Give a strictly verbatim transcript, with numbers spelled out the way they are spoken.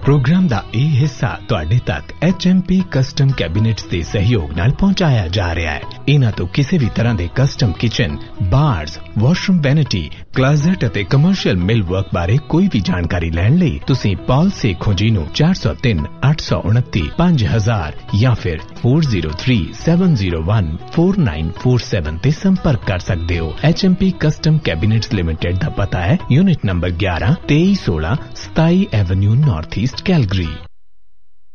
Programme दा ਇਹ ਹਿੱਸਾ ਤੁਹਾਡੇ ਤੱਕ H M P ਕਸਟਮ ਕੈਬਿਨੇਟਸ ਦੇ ਸਹਿਯੋਗ ਨਾਲ ਪਹੁੰਚਾਇਆ ਜਾ ਰਿਹਾ ਹੈ। ਇਹਨਾਂ ਤੋਂ ਕਿਸੇ ਵੀ ਤਰ੍ਹਾਂ ਦੇ ਕਸਟਮ ਕਿਚਨ, ਬਾਰਸ, ਵਾਸ਼ਰੂਮ ਵੈਨਿਟੀ, ਕਲੋਜ਼ਟ ਅਤੇ ਕਮਰਸ਼ੀਅਲ ਮਿਲ ਵਰਕ ਬਾਰੇ ਕੋਈ ਵੀ ਜਾਣਕਾਰੀ ਲੈਣ ਲਈ ਤੁਸੀਂ ਪਾਲ ਸੇਖੋਂ ਜੀ ਨੂੰ ਚਾਰ ਸੌ ਤਿੰਨ ਅੱਠ ਸੌ ਉਨੱਤੀ ਪੰਜ ਹਜ਼ਾਰ ਜਾਂ ਫਿਰ four zero three seven zero one four nine four seven ਤੇ ਸੰਪਰਕ ਕਰ ਸਕਦੇ ਹੋ। H M P custom ਕੈਬਿਨੇਟਸ limited ਦਾ ਪਤਾ ਹੈ ਯੂਨਿਟ ਨੰਬਰ eleven twenty-six ਸਤਾਈ ਐਵਨਿਊ ਨਾਰਥ ਈਸਟ ਕੈਲਗਰੀ।